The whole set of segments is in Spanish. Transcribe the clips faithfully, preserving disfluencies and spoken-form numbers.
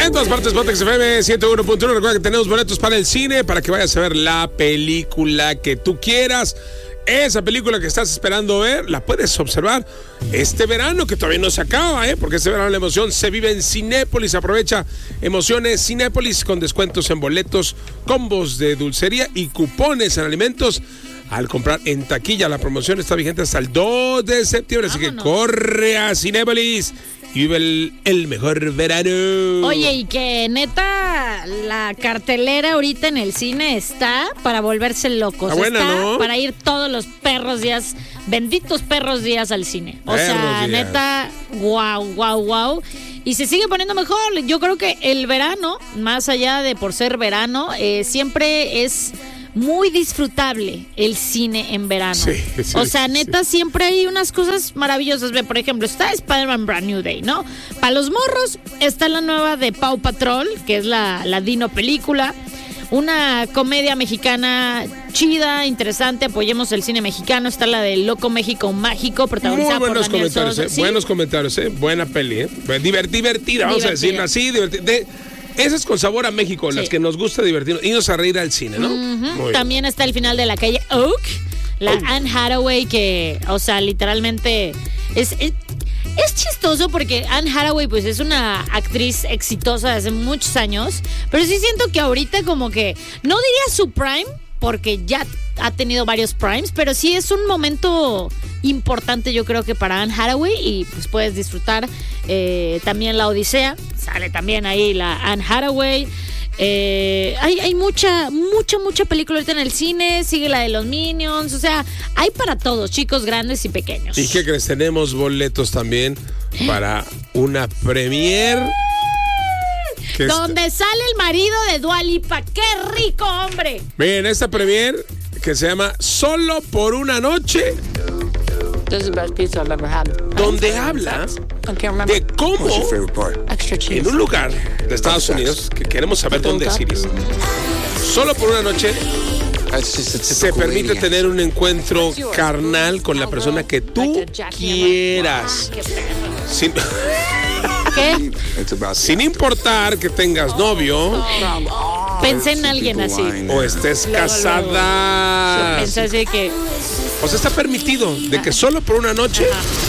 En todas partes, Pontex F M ciento uno punto uno. Recuerda que tenemos boletos para el cine, para que vayas a ver la película que tú quieras. Esa película que estás esperando ver, la puedes observar este verano, que todavía no se acaba, ¿eh? Porque este verano la emoción se vive en Cinépolis. Aprovecha Emociones Cinépolis con descuentos en boletos, combos de dulcería y cupones en alimentos al comprar en taquilla. La promoción está vigente hasta el dos de septiembre, así que corre a Cinépolis y vive el, el mejor verano. Oye, y que neta, la cartelera ahorita en el cine está para volverse locos. Está buena, está ¿no? Para ir todos los perros días, benditos perros días al cine. O Perros sea, días. neta, wow, wow, wow. Y se sigue poniendo mejor. Yo creo que el verano, más allá de por ser verano, eh, siempre es muy disfrutable el cine en verano. Sí, sí, o sea, sí. neta, siempre hay unas cosas maravillosas. Ve, por ejemplo, está Spider-Man Brand New Day, ¿no? Para los morros está la nueva de Paw Patrol, que es la, la Dino película. Una comedia mexicana chida, interesante. Apoyemos el cine mexicano. Está la de Loco México Mágico, protagonizada Muy buenos por Daniel comentarios, Sosa. ¿eh? ¿Sí? Buenos comentarios, ¿eh? Buena peli, ¿eh? Divert- divertida, vamos Divertida. a decirlo así. Divertida. De, esas con sabor a México, Sí. las que nos gusta divertirnos, irnos a reír al cine, ¿no? Ujú. Muy bien. También está el final de La Calle Oak, la Oak. Anne Hathaway, que, o sea, literalmente es, es, es chistoso porque Anne Hathaway pues es una actriz exitosa de hace muchos años, pero sí siento que ahorita como que, no diría su prime, porque ya ha tenido varios primes, pero sí es un momento importante, yo creo que para Anne Hathaway, y pues puedes disfrutar eh, también La Odisea, sale también ahí la Anne Hathaway. Eh, hay, hay mucha, mucha, mucha película ahorita en el cine, sigue la de los Minions, o sea, hay para todos, chicos, grandes y pequeños. ¿Y qué crees? Tenemos boletos también para una premier. que está- Donde sale el marido de Dua Lipa, ¡qué rico, hombre! Miren, esta premier que se llama Solo por una noche, This is the best pizza I've ever had. donde habla I can't remember. de cómo What's your favorite part? Extra cheese. en un lugar de Estados Unidos, que queremos saber dónde es, Iris, solo por una noche That's just a se typical permite lady tener un encuentro carnal con la persona que tú quieras. Sin, ¿Qué? It's about sin importar que tengas novio Pensé en alguien así. o estés Luego, casada. Pensé así que... O sea, está permitido de que solo por una noche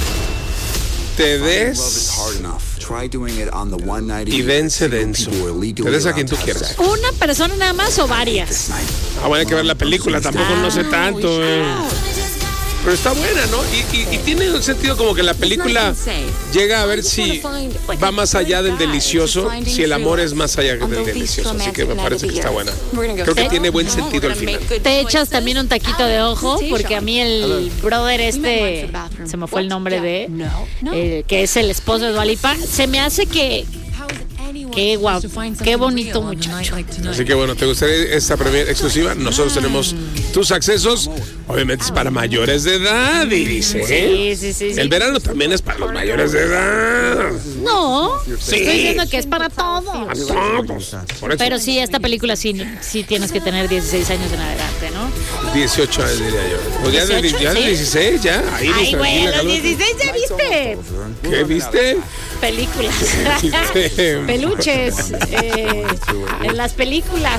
te Love is des hard enough. Try doing it on the one night y dense denso. Te des a quien tú quieras. ¿Una persona nada más o varias? Ah, bueno, hay que ver la película, tampoco no sé tanto. eh. Pero está buena, ¿no? Y, y- y tiene un sentido como que la película llega a ver si va más allá del delicioso, si el amor es más allá del delicioso. Así que me parece que está buena. Creo que tiene buen sentido al final. Te echas también un taquito de ojo, porque a mí el brother este, se me fue el nombre de, eh, que es el esposo de Dua Lipa, se me hace que, qué guapo, qué bonito muchacho. Así que bueno, ¿te gustaría esta premier exclusiva? Nosotros tenemos tus accesos. Obviamente es para mayores de edad, Iris, ¿eh? Sí, sí, sí, sí. El verano también es para los mayores de edad. No, Sí. estoy diciendo que es para todos. A todos. Por eso, Pero sí, esta película sí, sí tienes que tener dieciséis años en adelante, ¿no? dieciocho años diría yo. Pues ya de, dieciocho, ya de sí. dieciséis, ya. Ahí Ay, güey, a tranquila, los cálmate. dieciséis ya viste ¿Qué viste? películas. ¿Viste? Peluches eh, en las películas.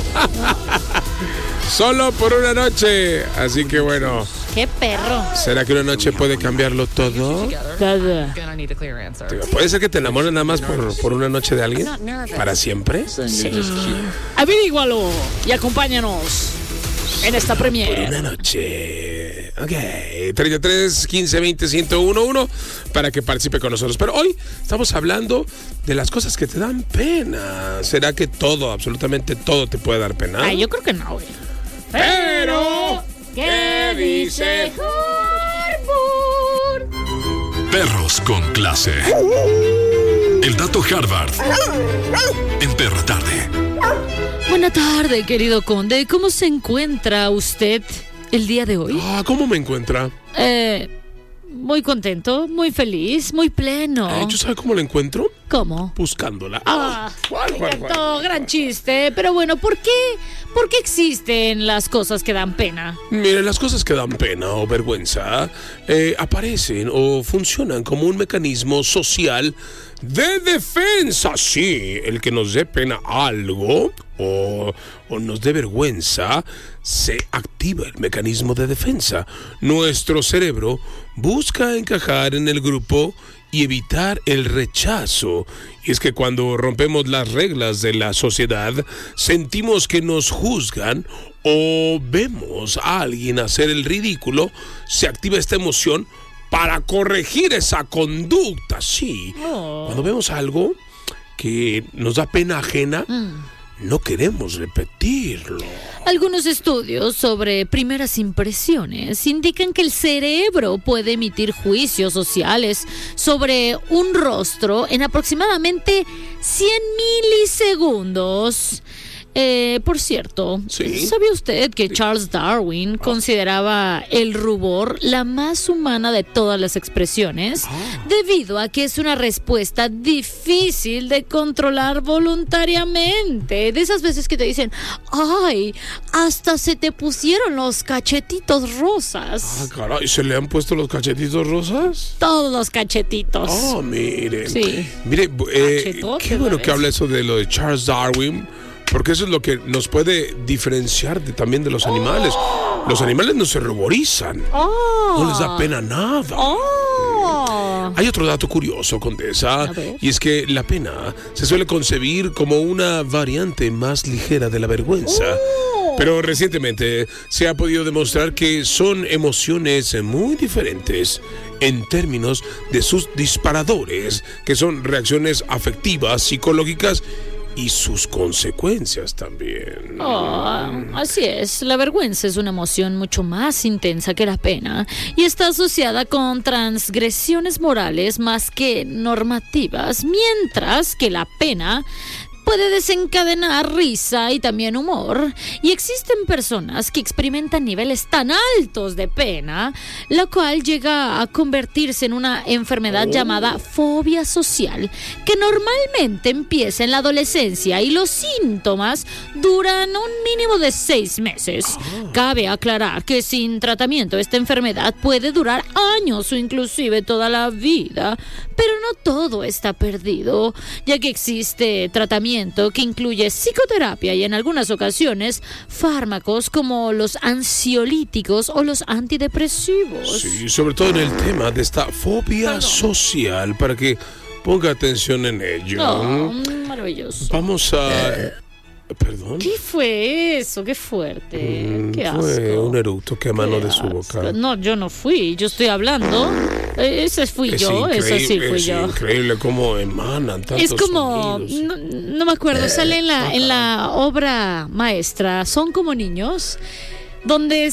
Solo por una noche. Así que bueno, Qué perro. ¿será que una noche puede cambiarlo todo? Todo. I need a clear answer. ¿Puede ser que te enamores nada más por, por una noche de alguien? ¿Para siempre? Averígualo y acompáñanos en esta Por premiere. una noche. Ok. treinta y tres, quince, veinte, ciento uno, uno para que participe con nosotros. Pero hoy estamos hablando de las cosas que te dan pena. ¿Será que todo, absolutamente todo te puede dar pena? Ay, yo creo que no, güey. Pero, ¿qué dice Harvard? Perros con clase. El dato Harvard. En Perra Tarde. Buena tarde, querido conde. ¿Cómo se encuentra usted el día de hoy? Ah, ¿cómo me encuentra? Eh, muy contento, muy feliz, muy pleno. Eh, ¿Yo sabe cómo la encuentro? ¿Cómo? Buscándola. Ah, ¿Cuál, me cuál, encantó, gran chiste. Pero bueno, ¿por qué, ¿por qué existen las cosas que dan pena? Miren, las cosas que dan pena o vergüenza eh, aparecen o funcionan como un mecanismo social de defensa. Sí, el que nos dé pena algo o, o nos dé vergüenza, se activa el mecanismo de defensa. Nuestro cerebro busca encajar en el grupo y evitar el rechazo. Y es que cuando rompemos las reglas de la sociedad, sentimos que nos juzgan o vemos a alguien hacer el ridículo, se activa esta emoción para corregir esa conducta. Sí, oh. Cuando vemos algo que nos da pena ajena, mm. no queremos repetirlo. Algunos estudios sobre primeras impresiones indican que el cerebro puede emitir juicios sociales sobre un rostro en aproximadamente cien milisegundos. Eh, por cierto, ¿sí? ¿Sabía usted que sí. Charles Darwin oh. consideraba el rubor la más humana de todas las expresiones? Oh. Debido a que es una respuesta difícil de controlar voluntariamente. De esas veces que te dicen, ay, hasta se te pusieron los cachetitos rosas. Ah, caray, ¿se le han puesto los cachetitos rosas? Todos los cachetitos. Oh, mire. Sí. Mire, eh, qué bueno que habla eso de lo de Charles Darwin. Porque eso es lo que nos puede diferenciar de, también de los animales. Oh. Los animales no se ruborizan. Oh. No les da pena nada. Oh. Hay otro dato curioso, Condesa, y es que la pena se suele concebir como una variante más ligera de la vergüenza. Oh. Pero recientemente se ha podido demostrar que son emociones muy diferentes en términos de sus disparadores, que son reacciones afectivas, psicológicas, y sus consecuencias también. Oh, así es, la vergüenza es una emoción mucho más intensa que la pena y está asociada con transgresiones morales más que normativas, mientras que la pena puede desencadenar risa y también humor. Y existen personas que experimentan niveles tan altos de pena, lo cual llega a convertirse en una enfermedad oh. llamada fobia social, que normalmente empieza en la adolescencia y los síntomas duran un mínimo de seis meses. Oh. Cabe aclarar que sin tratamiento esta enfermedad puede durar años o inclusive toda la vida, pero no todo está perdido, ya que existe tratamiento que incluye psicoterapia y en algunas ocasiones fármacos como los ansiolíticos o los antidepresivos. Sí, sobre todo en el tema de esta fobia Perdón. social, para que ponga atención en ello. Oh, maravilloso. Vamos a... Eh. ¿Perdón? ¿Qué fue eso? Qué fuerte. Mm, Qué asco. Fue un eructo que emanó de su asco. boca. No, yo no fui. Yo estoy hablando. Ese fui es yo. Ese sí fui es yo. Es increíble cómo emanan tantos Es como... No, no me acuerdo. Sale en la, en la obra maestra. Son como niños. Donde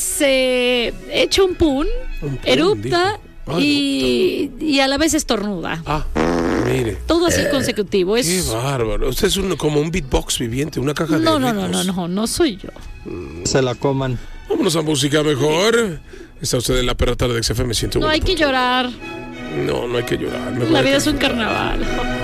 se echa un pun, un pun erupta ah, y, y a la vez estornuda. Ah. Mire. Todo así eh, consecutivo. Es... Qué bárbaro. Usted es un, como un beatbox viviente, una caja no, de No, no, ritmos. no, no, no soy yo. Mm. Se la coman. Vámonos a música mejor. Está usted en la perra tarde de X F M ciento uno. No hay que llorar. No, no hay que llorar. La vida es un carnaval.